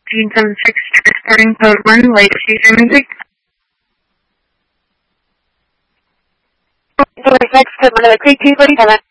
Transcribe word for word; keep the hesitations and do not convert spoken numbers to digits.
fifteen seventy-six, transporting code one, latest user music. seventy-six, code one, three two forty-seven.